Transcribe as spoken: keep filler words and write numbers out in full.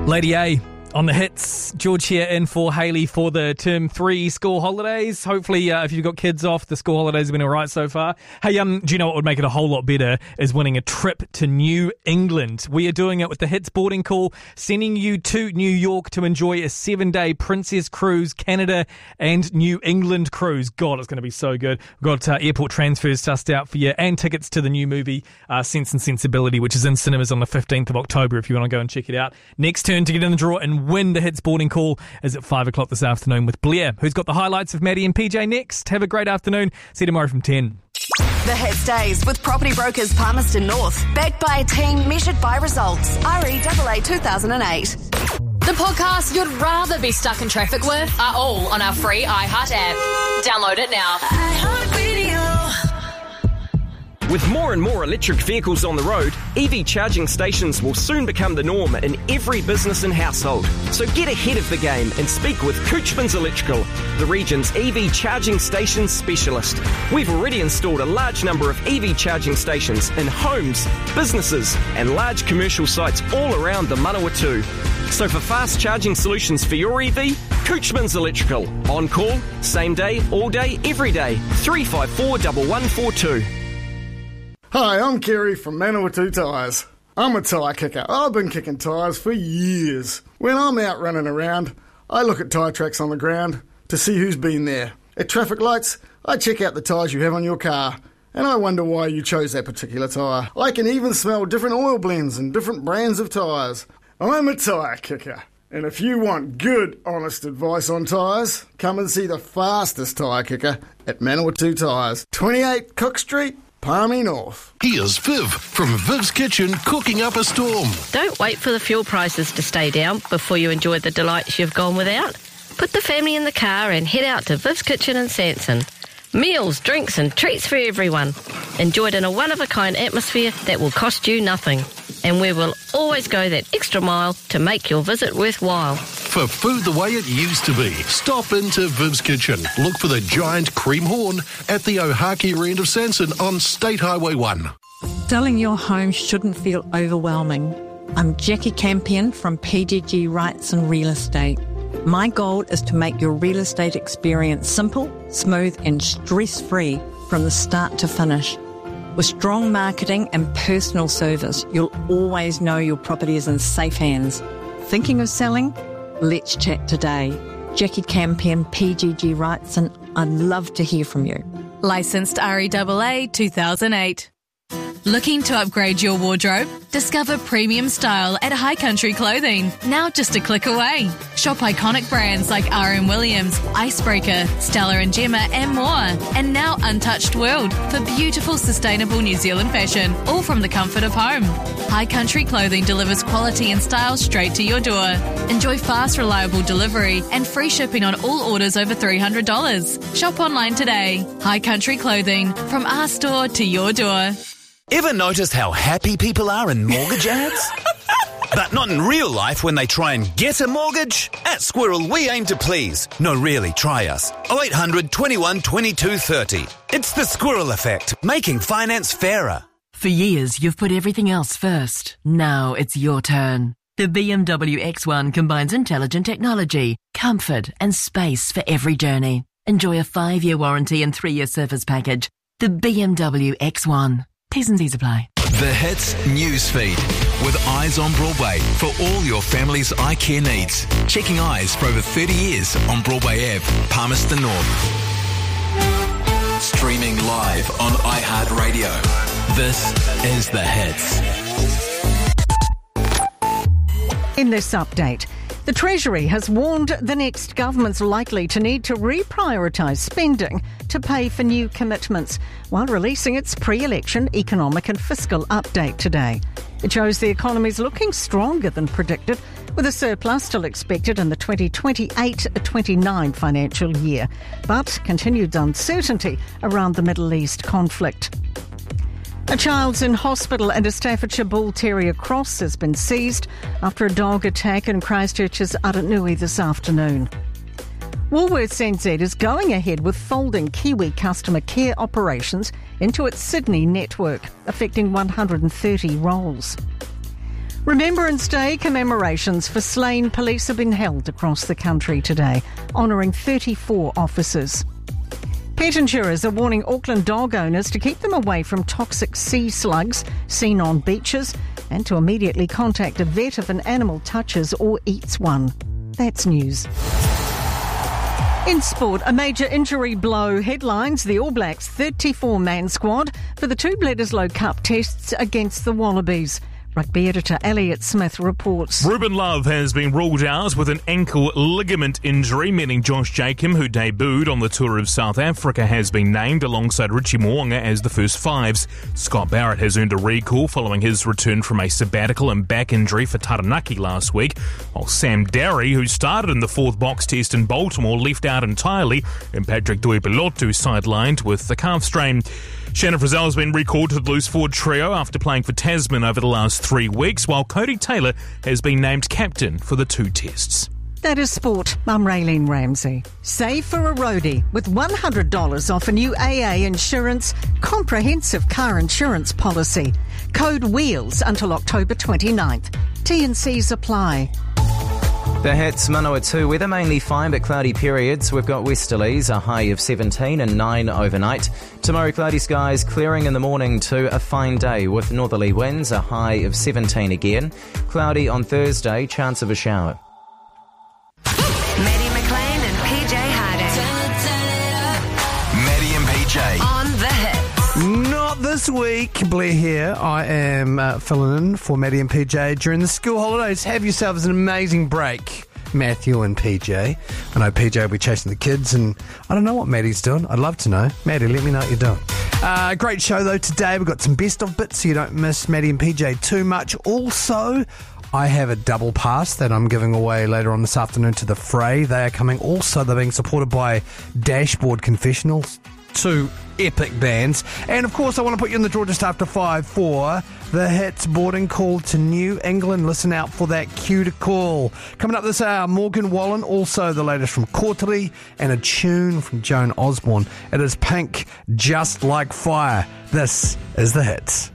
Lady A on the hits. George here in for Hayley for the term three school holidays. Hopefully, uh, if you've got kids off, the school holidays have been all right so far. Hey, um, do you know what would make it a whole lot better is winning a trip to New England. We are doing it with the Hits Boarding Call, sending you to New York to enjoy a seven-day Princess Cruise, Canada and New England cruise. God, it's going to be so good. We've got uh, airport transfers sussed out for you and tickets to the new movie uh, Sense and Sensibility, which is in cinemas on the fifteenth of October if you want to go and check it out. Next turn to get in the draw and win the Hits Boarding Call is at five o'clock this afternoon with Blair, who's got the highlights of Maddie and P J next. Have a great afternoon. See you tomorrow from ten. The Hits Days with Property Brokers Palmerston North. Backed by a team measured by results. R E A A two thousand eight. The podcasts you'd rather be stuck in traffic with are all on our free iHeart app. Download it now. iHeartRadio. With more and more electric vehicles on the road, E V charging stations will soon become the norm in every business and household. So get ahead of the game and speak with Couchman's Electrical, the region's E V charging station specialist. We've already installed a large number of E V charging stations in homes, businesses and large commercial sites all around the Manawatu. So for fast charging solutions for your E V, Couchman's Electrical. On call, same day, all day, every day. three five four, one one four two. Hi, I'm Kerry from Manawatu Tyres. I'm a tyre kicker. I've been kicking tyres for years. When I'm out running around, I look at tyre tracks on the ground to see who's been there. At traffic lights, I check out the tyres you have on your car, and I wonder why you chose that particular tyre. I can even smell different oil blends and different brands of tyres. I'm a tyre kicker. And if you want good, honest advice on tyres, come and see the fastest tyre kicker at Manawatu Tyres, twenty-eight Cook Street, Palmy North. Here's Viv from Viv's Kitchen cooking up a storm. Don't wait for the fuel prices to stay down before you enjoy the delights you've gone without. Put the family in the car and head out to Viv's Kitchen in Sanson. Meals, drinks and treats for everyone. Enjoyed in a one-of-a-kind atmosphere that will cost you nothing. And we will always go that extra mile to make your visit worthwhile. For food the way it used to be, stop into Viv's Kitchen. Look for the giant cream horn at the Ohakea end of Sanson on State Highway one. Selling your home shouldn't feel overwhelming. I'm Jackie Campion from P G G Rights and Real Estate. My goal is to make your real estate experience simple, smooth and stress-free from the start to finish. With strong marketing and personal service, you'll always know your property is in safe hands. Thinking of selling? Let's chat today. Jackie Campion, P G G Rights, and I'd love to hear from you. Licensed R E A A two thousand eight. Looking to upgrade your wardrobe? Discover premium style at High Country Clothing, now just a click away. Shop iconic brands like R M Williams, Icebreaker, Stella and Gemma and more. And now Untouched World for beautiful sustainable New Zealand fashion, all from the comfort of home. High Country Clothing delivers quality and style straight to your door. Enjoy fast, reliable delivery and free shipping on all orders over three hundred dollars. Shop online today. High Country Clothing, from our store to your door. Ever noticed how happy people are in mortgage ads? But not in real life when they try and get a mortgage? At Squirrel, we aim to please. No, really, try us. oh eight hundred, twenty-one, twenty-two, thirty. It's the Squirrel Effect, making finance fairer. For years, you've put everything else first. Now it's your turn. The B M W X one combines intelligent technology, comfort and space for every journey. Enjoy a five-year warranty and three-year service package. The B M W X one. T's and C's apply. The Hits Newsfeed with Eyes on Broadway for all your family's eye care needs. Checking eyes for over thirty years on Broadway Avenue, Palmerston North. Streaming live on iHeartRadio. This is The Hits. In this update, the Treasury has warned the next government's likely to need to reprioritise spending to pay for new commitments while releasing its pre-election economic and fiscal update today. It shows the economy's looking stronger than predicted, with a surplus still expected in the twenty twenty-eight twenty-nine financial year, but continued uncertainty around the Middle East conflict. A child's in hospital and a Staffordshire Bull Terrier cross has been seized after a dog attack in Christchurch's Aranui this afternoon. Woolworths N Z is going ahead with folding Kiwi customer care operations into its Sydney network, affecting one hundred thirty roles. Remembrance Day commemorations for slain police have been held across the country today, honouring thirty-four officers. Pet insurers are warning Auckland dog owners to keep them away from toxic sea slugs seen on beaches and to immediately contact a vet if an animal touches or eats one. That's news. In sport, a major injury blow headlines the All Blacks' thirty-four man squad for the two Bledisloe Cup tests against the Wallabies. Rugby editor Elliot Smith reports. Ruben Love has been ruled out with an ankle ligament injury, meaning Josh Jacob, who debuted on the tour of South Africa, has been named alongside Richie Mo'unga as the first fives. Scott Barrett has earned a recall following his return from a sabbatical and back injury for Taranaki last week, while Sam Darry, who started in the fourth box test in Baltimore, left out entirely, and Patrick Tuipulotu sidelined with the calf strain. Shannon Frizzell has been recalled to the loose forward trio after playing for Tasman over the last three weeks, while Cody Taylor has been named captain for the two tests. That is sport. I'm Raylene Ramsey. Save for a roadie with one hundred dollars off a new A A Insurance comprehensive car insurance policy. Code WHEELS until October twenty-ninth. T and Cs apply. The Hits, Manawatu weather mainly fine but cloudy periods. We've got westerlies, a high of seventeen and nine overnight. Tomorrow cloudy skies, clearing in the morning to a fine day with northerly winds, a high of seventeen again. Cloudy on Thursday, chance of a shower. Maddie McLean and P J Harding. Maddie and P J. On the Hits. Not this week, Blair here. I am uh, filling in for Maddie and P J during the school holidays. Have yourselves an amazing break, Matthew and P J. I know P J will be chasing the kids, and I don't know what Maddie's doing. I'd love to know. Maddie, let me know what you're doing. Uh, great show, though, today. We've got some best of bits so you don't miss Maddie and P J too much. Also, I have a double pass that I'm giving away later on this afternoon to the Fray. They are coming. Also, they're being supported by Dashboard Confessionals. Two epic bands. And of course I want to put you in the draw just after five for the Hits boarding call to New England. Listen out for that cue to call. Coming up this hour, Morgan Wallen, also the latest from Kauteri and a tune from Joan Osborne. It is Pink, Just Like Fire. This is the Hits.